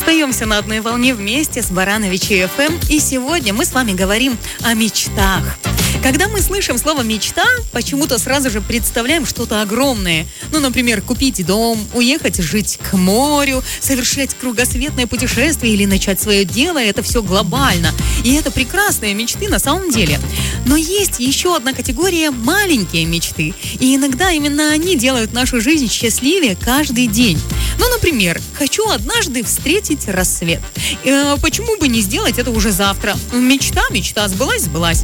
Остаемся на одной волне вместе с Барановичей ФМ. И сегодня мы с вами говорим о мечтах. Когда мы слышим слово «мечта», почему-то сразу же представляем что-то огромное. Ну, например, купить дом, уехать жить к морю, совершать кругосветное путешествие или начать свое дело. Это все глобально. И это прекрасные мечты на самом деле. Но есть еще одна категория – маленькие мечты. И иногда именно они делают нашу жизнь счастливее каждый день. Ну, например, хочу однажды встретить рассвет. Почему бы не сделать это уже завтра? Мечта, сбылась.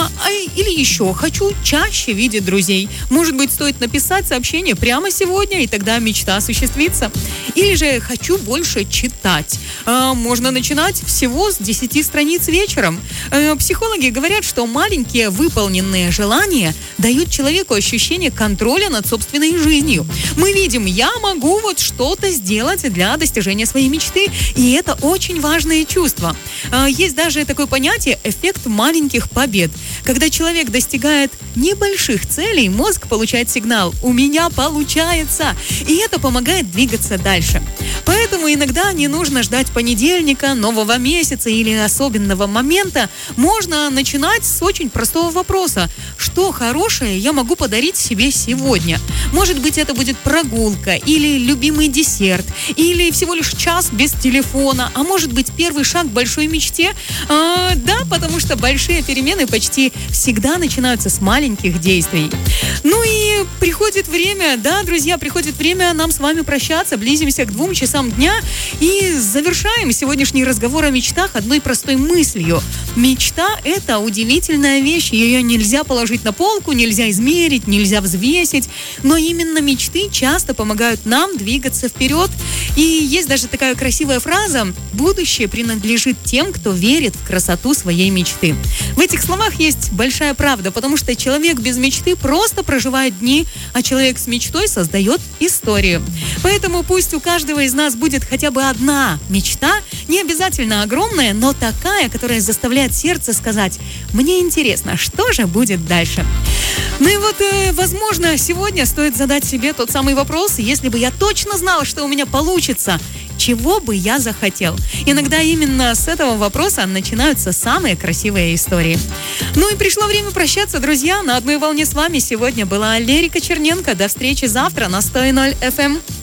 Или еще, хочу чаще видеть друзей. Может быть, стоит написать сообщение прямо сегодня, и тогда мечта осуществится. Или же хочу больше читать. Можно начинать всего с 10 страниц вечером. Психологи говорят, что маленькие выполненные желания дают человеку ощущение контроля над собственной жизнью. Мы видим, я могу вот что-то сделать для достижения своей мечты, и это очень важное чувство. Есть даже такое понятие «эффект маленьких побед». Когда человек достигает небольших целей, мозг получает сигнал «у меня получается», и это помогает двигаться дальше. Поэтому иногда не нужно ждать понедельника, нового месяца или особенного момента. Можно начинать с очень простого вопроса: что хорошее я могу подарить себе сегодня? Может быть, это будет прогулка, или любимый десерт, или всего лишь час без телефона, а может быть, первый шаг к большой мечте? Да, потому что большие перемены почти всегда начинаются с маленьких действий. Ну и приходит время, да, друзья, приходит время нам с вами прощаться. Близимся к 2 часам дня и завершаем сегодняшний разговор о мечтах одной простой мыслью. Мечта – это удивительная вещь. Ее нельзя положить на полку, нельзя измерить, нельзя взвесить. Но именно мечты часто помогают нам двигаться вперед. И есть даже такая красивая фраза: «Будущее принадлежит тем, кто верит в красоту своей мечты». В этих словах есть большая правда, потому что человек без мечты просто проживает дни, а человек с мечтой создает историю. Поэтому пусть у каждого из нас будет хотя бы одна мечта, не обязательно огромная, но такая, которая заставляет сердце сказать: «Мне интересно, что же будет дальше». Ну и вот, возможно, сегодня стоит задать себе тот самый вопрос: если бы я точно знала, что у меня получится, чего бы я захотел? Иногда именно с этого вопроса начинаются самые красивые истории. Ну и пришло время прощаться, друзья. На одной волне с вами сегодня была Лерика Черненко. До встречи завтра на 100.0 FM.